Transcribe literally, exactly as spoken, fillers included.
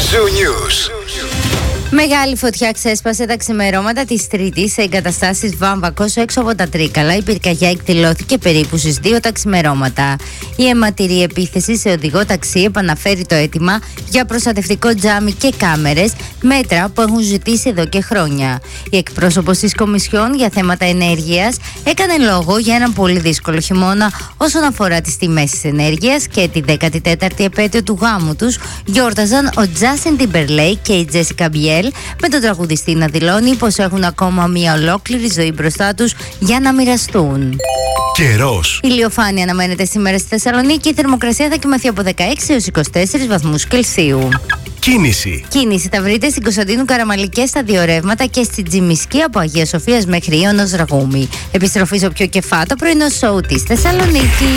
Zoo News. Μεγάλη φωτιά ξέσπασε τα ξημερώματα της Τρίτης σε εγκαταστάσεις Βάμβακος έξω από τα Τρίκαλα. Η πυρκαγιά εκδηλώθηκε περίπου στις δύο τα ξημερώματα. Η αιματηρή επίθεση σε οδηγό ταξί επαναφέρει το αίτημα για προστατευτικό τζάμι και κάμερες, μέτρα που έχουν ζητήσει εδώ και χρόνια. Η εκπρόσωπος της Κομισιόν για θέματα ενέργειας έκανε λόγο για έναν πολύ δύσκολο χειμώνα όσον αφορά τις τιμές της ενέργειας και τη δέκατη τέταρτη επέτειο του γάμου τους γιόρταζαν ο Τζάστιν Τίμπερλέικ και η Τζέσικα Μπιέλ, με τον τραγουδιστή να δηλώνει πως έχουν ακόμα μια ολόκληρη ζωή μπροστά τους για να μοιραστούν. Καιρός. Η ηλιοφάνεια αναμένεται σήμερα στη Θεσσαλονίκη. Η θερμοκρασία θα κοιμαθεί από δεκαέξι έως είκοσι τέσσερις βαθμούς Κελσίου. Κίνηση. Κίνηση θα βρείτε στην Κωνσταντίνου Καραμαλή και στα δύο ρεύματα και στην Τζιμισκή από Αγία Σοφίας μέχρι Ιωνος Ραγούμη. Επιστροφή στο πιο κεφάτο πρωινό σοου της Θεσσαλονίκης.